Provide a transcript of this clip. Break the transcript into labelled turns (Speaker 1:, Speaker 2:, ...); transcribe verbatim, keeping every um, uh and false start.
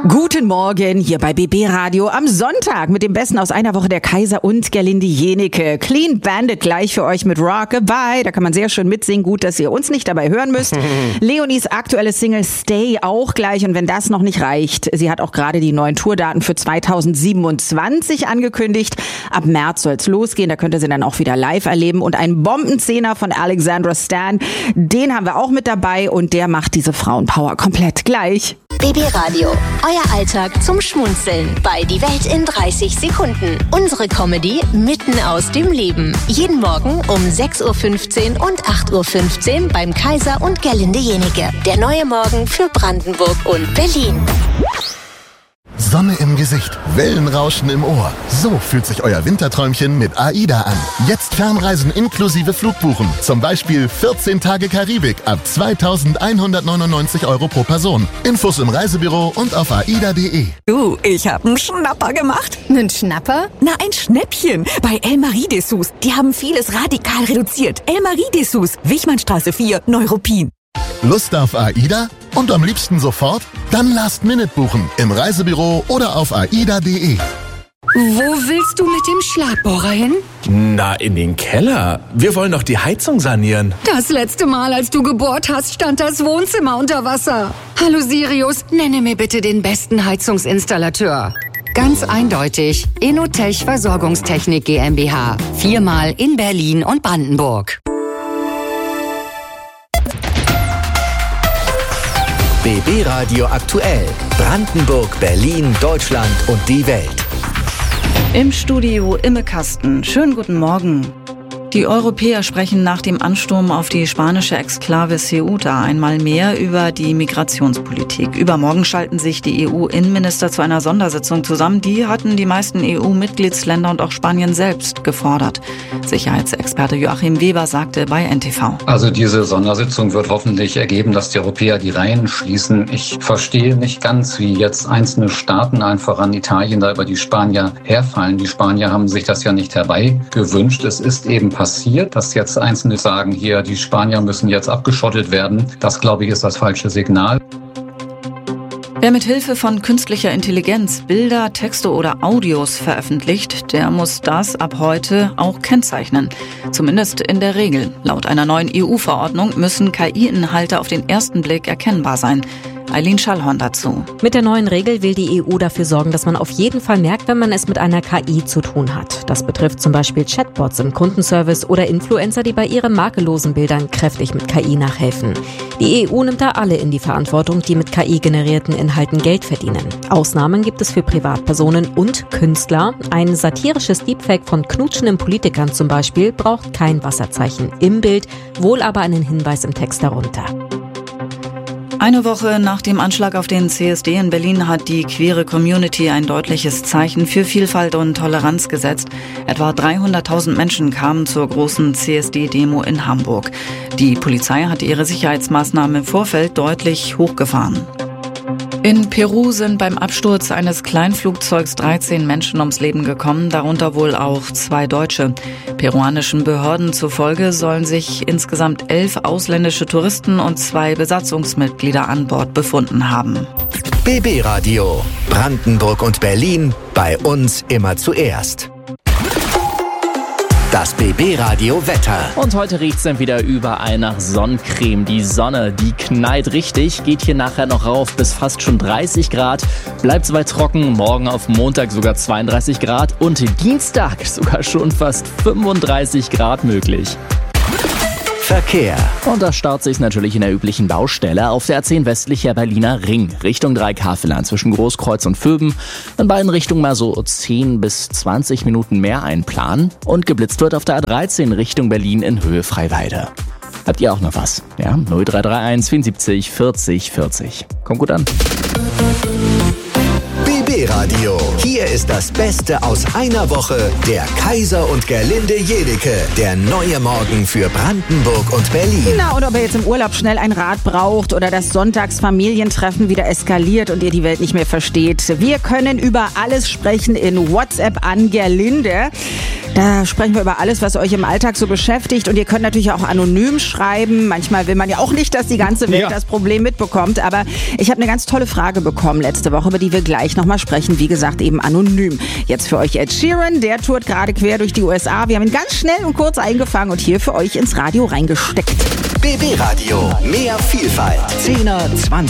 Speaker 1: Guten Morgen hier bei B B Radio am Sonntag mit dem Besten aus einer Woche, der Kaiser und Gerlinde Jenike. Clean Bandit gleich für euch mit Rockabye. Da kann man sehr schön mitsingen. Gut, dass ihr uns nicht dabei hören müsst. Leonies aktuelle Single Stay auch gleich. Und wenn das noch nicht reicht, sie hat auch gerade die neuen Tourdaten für zweitausendsiebenundzwanzig angekündigt. Ab März soll's losgehen. Da könnt ihr sie dann auch wieder live erleben. Und ein Bombenzehner von Alexandra Stan, den haben wir auch mit dabei. Und der macht diese Frauenpower komplett gleich.
Speaker 2: B B Radio, euer Alltag zum Schmunzeln bei Die Welt in dreißig Sekunden. Unsere Comedy mitten aus dem Leben. Jeden Morgen um sechs Uhr fünfzehn und acht Uhr fünfzehn beim Kaiser und Gerlinde Jenike. Der neue Morgen für Brandenburg und Berlin.
Speaker 3: Sonne im Gesicht, Wellenrauschen im Ohr. So fühlt sich euer Winterträumchen mit AIDA an. Jetzt Fernreisen inklusive Flugbuchen. Zum Beispiel vierzehn Tage Karibik ab zweitausendeinhundertneunundneunzig Euro pro Person. Infos im Reisebüro und auf aida punkt de.
Speaker 4: Du, ich hab einen Schnapper gemacht.
Speaker 5: Einen Schnapper?
Speaker 4: Na, ein Schnäppchen. Bei El Marie-Dessous. Die haben vieles radikal reduziert. El Marie-Dessous, Wichmannstraße vier, Neuruppin.
Speaker 3: Lust auf AIDA? Und am liebsten sofort? Dann Last Minute buchen im Reisebüro oder auf aida punkt de.
Speaker 5: Wo willst du mit dem Schlagbohrer hin?
Speaker 6: Na, in den Keller. Wir wollen doch die Heizung sanieren.
Speaker 5: Das letzte Mal, als du gebohrt hast, stand das Wohnzimmer unter Wasser. Hallo Sirius, nenne mir bitte den besten Heizungsinstallateur. Ganz eindeutig, Inotech Versorgungstechnik GmbH. Viermal in Berlin und Brandenburg.
Speaker 7: B B Radio aktuell. Brandenburg, Berlin, Deutschland und die Welt.
Speaker 8: Im Studio Imme Kasten. Schönen guten Morgen. Die Europäer sprechen nach dem Ansturm auf die spanische Exklave Ceuta einmal mehr über die Migrationspolitik. Übermorgen schalten sich die E U-Innenminister zu einer Sondersitzung zusammen. Die hatten die meisten E U-Mitgliedsländer und auch Spanien selbst gefordert. Sicherheitsexperte Joachim Weber sagte bei N T V.
Speaker 9: Also diese Sondersitzung wird hoffentlich ergeben, dass die Europäer die Reihen schließen. Ich verstehe nicht ganz, wie jetzt einzelne Staaten, allen voran Italien, da über die Spanier herfallen. Die Spanier haben sich das ja nicht herbeigewünscht. Es ist eben passiert, dass jetzt Einzelne sagen, hier, die Spanier müssen jetzt abgeschottet werden. Das, glaube ich, ist das falsche Signal.
Speaker 8: Wer mit Hilfe von künstlicher Intelligenz Bilder, Texte oder Audios veröffentlicht, der muss das ab heute auch kennzeichnen. Zumindest in der Regel. Laut einer neuen E U-Verordnung müssen K I-Inhalte auf den ersten Blick erkennbar sein. Eileen Schallhorn dazu.
Speaker 10: Mit der neuen Regel will die E U dafür sorgen, dass man auf jeden Fall merkt, wenn man es mit einer K I zu tun hat. Das betrifft zum Beispiel Chatbots im Kundenservice oder Influencer, die bei ihren makellosen Bildern kräftig mit K I nachhelfen. Die E U nimmt da alle in die Verantwortung, die mit K I-generierten Inhalten Geld verdienen. Ausnahmen gibt es für Privatpersonen und Künstler. Ein satirisches Deepfake von knutschenden Politikern zum Beispiel braucht kein Wasserzeichen im Bild, wohl aber einen Hinweis im Text darunter.
Speaker 8: Eine Woche nach dem Anschlag auf den C S D in Berlin hat die queere Community ein deutliches Zeichen für Vielfalt und Toleranz gesetzt. Etwa dreihunderttausend Menschen kamen zur großen C S D-Demo in Hamburg. Die Polizei hat ihre Sicherheitsmaßnahmen im Vorfeld deutlich hochgefahren. In Peru sind beim Absturz eines Kleinflugzeugs dreizehn Menschen ums Leben gekommen, darunter wohl auch zwei Deutsche. Peruanischen Behörden zufolge sollen sich insgesamt elf ausländische Touristen und zwei Besatzungsmitglieder an Bord befunden haben.
Speaker 7: B B Radio. Brandenburg und Berlin. Bei uns immer zuerst. Das B B Radio Wetter.
Speaker 11: Und heute riecht's dann wieder überall nach Sonnencreme. Die Sonne, die knallt richtig, geht hier nachher noch rauf bis fast schon dreißig Grad. Bleibt soweit trocken, morgen auf Montag sogar zweiunddreißig Grad und Dienstag sogar schon fast fünfunddreißig Grad möglich.
Speaker 7: Verkehr.
Speaker 11: Und da staut sich natürlich in der üblichen Baustelle auf der A zehn westlicher Berliner Ring, Richtung Dreikafelern zwischen Großkreuz und Vöben. In beiden Richtungen mal so zehn bis zwanzig Minuten mehr einplanen. Und geblitzt wird auf der A dreizehn Richtung Berlin in Höhe Freiwalde. Habt ihr auch noch was? Ja, null drei drei eins vierundsiebzig vierzig vierzig. Kommt gut an.
Speaker 7: B B Radio. Hier ist das Beste aus einer Woche. Der Kaiser und Gerlinde Jenike. Der neue Morgen für Brandenburg und Berlin.
Speaker 1: Na, und ob ihr jetzt im Urlaub schnell ein Rad braucht oder das Sonntagsfamilientreffen wieder eskaliert und ihr die Welt nicht mehr versteht. Wir können über alles sprechen in WhatsApp an Gerlinde. Da sprechen wir über alles, was euch im Alltag so beschäftigt. Und ihr könnt natürlich auch anonym schreiben. Manchmal will man ja auch nicht, dass die ganze Welt ja. das Problem mitbekommt. Aber ich habe eine ganz tolle Frage bekommen letzte Woche, über die wir gleich nochmal sprechen. Wie gesagt, eben anonym. Jetzt für euch Ed Sheeran. Der tourt gerade quer durch die U S A. Wir haben ihn ganz schnell und kurz eingefangen und hier für euch ins Radio reingesteckt.
Speaker 7: B B Radio. Mehr Vielfalt. Zehner, Zwanziger.